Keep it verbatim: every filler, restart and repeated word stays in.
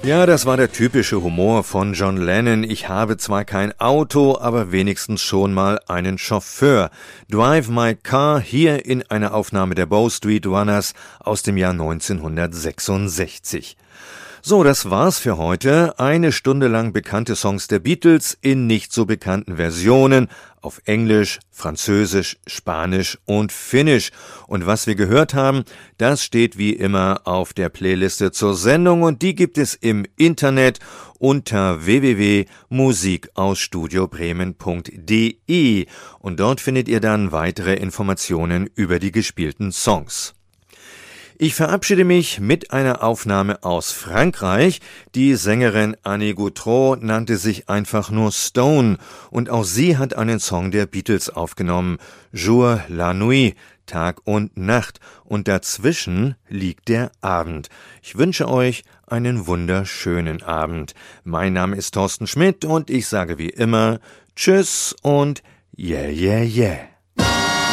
Ja, das war der typische Humor von John Lennon. Ich habe zwar kein Auto, aber wenigstens schon mal einen Chauffeur. Drive My Car, hier in einer Aufnahme der Bow Street Runners aus dem Jahr neunzehnhundertsechsundsechzig. So, das war's für heute. Eine Stunde lang bekannte Songs der Beatles in nicht so bekannten Versionen auf Englisch, Französisch, Spanisch und Finnisch. Und was wir gehört haben, das steht wie immer auf der Playliste zur Sendung und die gibt es im Internet unter w w w punkt musik aus studio bremen punkt d e und dort findet ihr dann weitere Informationen über die gespielten Songs. Ich verabschiede mich mit einer Aufnahme aus Frankreich. Die Sängerin Annie Goutreau nannte sich einfach nur Stone und auch sie hat einen Song der Beatles aufgenommen, Jour la nuit, Tag und Nacht, und dazwischen liegt der Abend. Ich wünsche euch einen wunderschönen Abend. Mein Name ist Thorsten Schmidt und ich sage wie immer Tschüss und yeah, yeah, yeah.